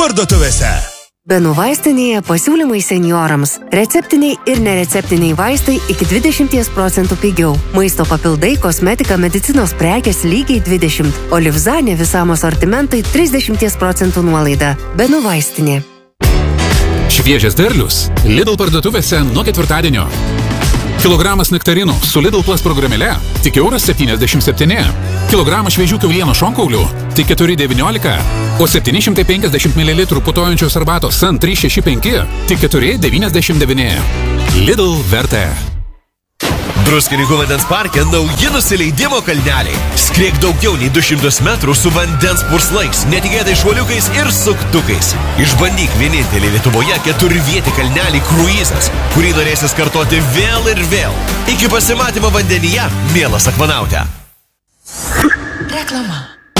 parduotuvėse. Benų vaistinėje pasiūlymai seniorams. Receptiniai ir nereceptiniai vaistai iki 20% pigiau. Maisto papildai, kosmetika, medicinos prekės lygiai 20%. O Livzanė visam asortimentui 30% nuolaida. Benų vaistinė. Šviežias derlius Lidl parduotuvėse nuo ketvirtadienio. Kilogramas nektarinų su Lidl Plus programėle tik €1,77. Kilogramas šviežių kiaulieno šonkaulių tik €4,19. O 750 ml putojančios arbatos Sun 365 tik €4,99. Lidl vertė. Druskininkų vandens parke nauji nusileidimo kalneliai. Skriek daugiau nei 200 metrų su vandens purslais, netikėtais šuoliukais ir suktukais. Išbandyk vienintelį Lietuvoje 4-vietį kalnelį kruizas, kurį norėsis kartoti vėl ir vėl. Iki pasimatymo vandenyje, mielas akvanaute. Reklama.